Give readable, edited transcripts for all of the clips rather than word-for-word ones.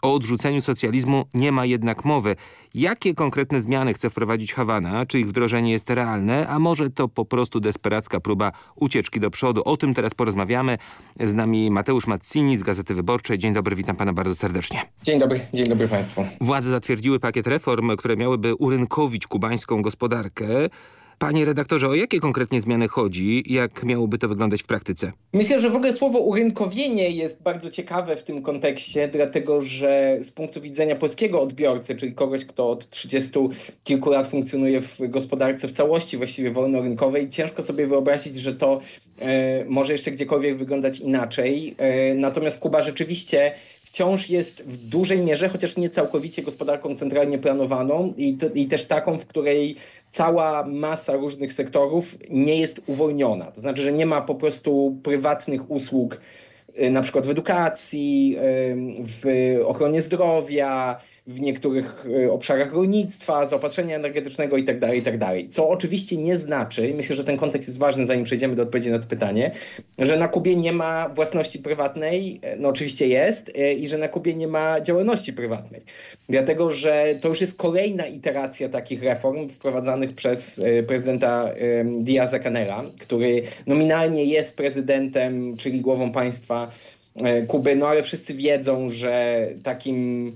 O odrzuceniu socjalizmu nie ma jednak mowy. Jakie konkretne zmiany chce wprowadzić Hawana? Czy ich wdrożenie jest realne? A może to po prostu desperacka próba ucieczki do przodu? O tym teraz porozmawiamy. Z nami Mateusz Mazzini z Gazety Wyborczej. Dzień dobry, witam pana bardzo serdecznie. Dzień dobry państwu. Władze zatwierdziły pakiet reform, które miałyby urynkowić kubańską gospodarkę. Panie redaktorze, o jakie konkretnie zmiany chodzi? Jak miałoby to wyglądać w praktyce? Myślę, że w ogóle słowo urynkowienie jest bardzo ciekawe w tym kontekście, dlatego że z punktu widzenia polskiego odbiorcy, czyli kogoś, kto od 30 kilku lat funkcjonuje w gospodarce w całości właściwie wolnorynkowej, ciężko sobie wyobrazić, że to może jeszcze gdziekolwiek wyglądać inaczej. Natomiast Kuba rzeczywiście wciąż jest w dużej mierze, chociaż nie całkowicie, gospodarką centralnie planowaną i też taką, w której cała masa różnych sektorów nie jest uwolniona. To znaczy, że nie ma po prostu prywatnych usług, na przykład w edukacji, w ochronie zdrowia, w niektórych obszarach rolnictwa, zaopatrzenia energetycznego itd., itd. Co oczywiście nie znaczy, myślę, że ten kontekst jest ważny, zanim przejdziemy do odpowiedzi na to pytanie, że na Kubie nie ma własności prywatnej, no oczywiście jest, i że na Kubie nie ma działalności prywatnej. Dlatego, że to już jest kolejna iteracja takich reform wprowadzanych przez prezydenta Díaza-Canela, który nominalnie jest prezydentem, czyli głową państwa Kuby, no ale wszyscy wiedzą, że takim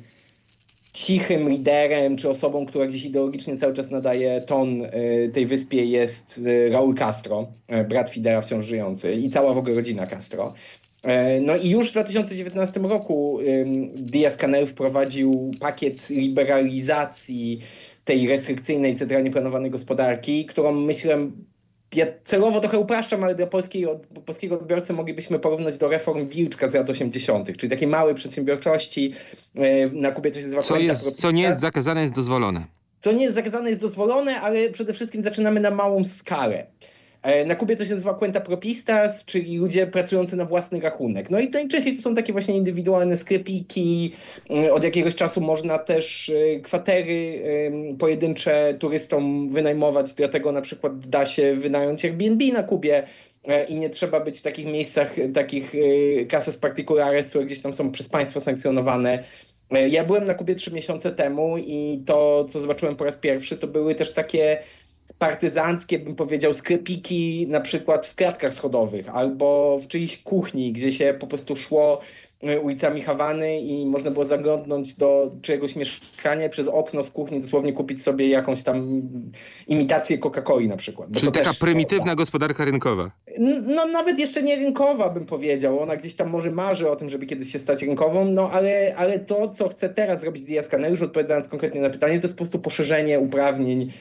cichym liderem, czy osobą, która gdzieś ideologicznie cały czas nadaje ton tej wyspie, jest Raúl Castro, brat Fidela wciąż żyjący, i cała w ogóle rodzina Castro. No i już w 2019 roku Díaz-Canel wprowadził pakiet liberalizacji tej restrykcyjnej, centralnie planowanej gospodarki, którą myślę, ja celowo trochę upraszczam, ale dla polskiego odbiorcy moglibyśmy porównać do reform Wilczka z lat 80., czyli takiej małej przedsiębiorczości. Na Kubie to się nazywa Co nie jest zakazane, jest dozwolone. Co nie jest zakazane, jest dozwolone, ale przede wszystkim zaczynamy na małą skalę. Na Kubie to się nazywa cuenta propistas, czyli ludzie pracujący na własny rachunek. No i najczęściej to są takie właśnie indywidualne sklepiki. Od jakiegoś czasu można też kwatery pojedyncze turystom wynajmować, dlatego na przykład da się wynająć Airbnb na Kubie i nie trzeba być w takich miejscach, takich casas particulares, które gdzieś tam są przez państwo sankcjonowane. Ja byłem na Kubie 3 miesiące temu i to, co zobaczyłem po raz pierwszy, to były też takie partyzanckie, bym powiedział, sklepiki na przykład w klatkach schodowych albo w czyjejś kuchni, gdzie się po prostu szło ulicami Hawany i można było zaglądnąć do czyjegoś mieszkania przez okno z kuchni, dosłownie kupić sobie jakąś tam imitację Coca-Coli na przykład. Czyli taka prymitywna gospodarka rynkowa. No nawet jeszcze nie rynkowa, bym powiedział. Ona gdzieś tam może marzy o tym, żeby kiedyś się stać rynkową, no ale to, co chce teraz zrobić Díaz-Canel, już odpowiadając konkretnie na pytanie, to jest po prostu poszerzenie uprawnień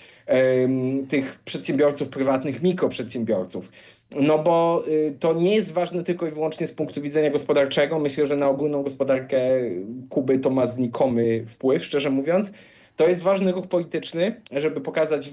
tych przedsiębiorców prywatnych, mikroprzedsiębiorców. No bo to nie jest ważne tylko i wyłącznie z punktu widzenia gospodarczego. Myślę, że na ogólną gospodarkę Kuby to ma znikomy wpływ, szczerze mówiąc. To jest ważny ruch polityczny, żeby pokazać,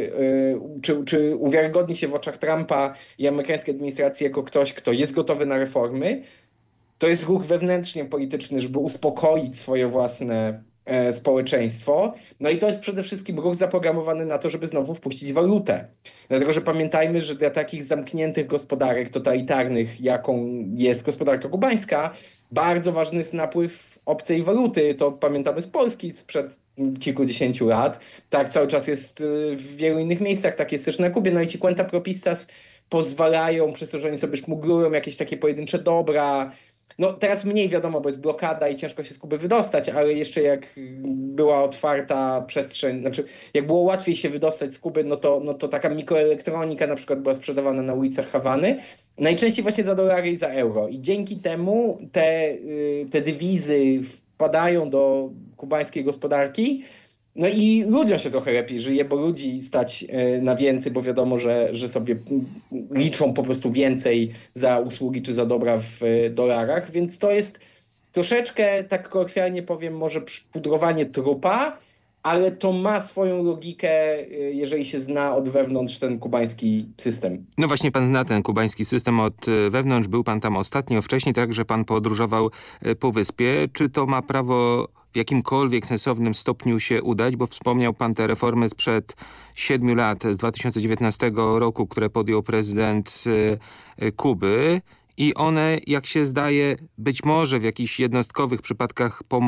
czy uwiarygodni się w oczach Trumpa i amerykańskiej administracji jako ktoś, kto jest gotowy na reformy. To jest ruch wewnętrznie polityczny, żeby uspokoić swoje własne społeczeństwo. No i to jest przede wszystkim ruch zaprogramowany na to, żeby znowu wpuścić walutę. Dlatego, że pamiętajmy, że dla takich zamkniętych gospodarek totalitarnych, jaką jest gospodarka kubańska, bardzo ważny jest napływ obcej waluty. To pamiętamy z Polski sprzed kilkudziesięciu lat. Tak cały czas jest w wielu innych miejscach, tak jest też na Kubie. No i ci cuenta propistas pozwalają, przez to, że oni sobie szmuglują jakieś takie pojedyncze dobra. No teraz mniej wiadomo, bo jest blokada i ciężko się z Kuby wydostać, ale jeszcze jak była otwarta przestrzeń, znaczy jak było łatwiej się wydostać z Kuby, no to taka mikroelektronika na przykład była sprzedawana na ulicach Hawany, najczęściej właśnie za dolary i za euro. I dzięki temu te dywizy wpadają do kubańskiej gospodarki. No i ludziom się trochę lepiej żyje, bo ludzi stać na więcej, bo wiadomo, że sobie liczą po prostu więcej za usługi czy za dobra w dolarach, więc to jest troszeczkę, tak kolokwialnie powiem, może pudrowanie trupa, ale to ma swoją logikę, jeżeli się zna od wewnątrz ten kubański system. No właśnie, pan zna ten kubański system od wewnątrz, był pan tam ostatnio, wcześniej także pan podróżował po wyspie. Czy to ma prawo w jakimkolwiek sensownym stopniu się udać, bo wspomniał pan te reformy sprzed 7 lat, z 2019 roku, które podjął prezydent Kuby i one, jak się zdaje, być może w jakichś jednostkowych przypadkach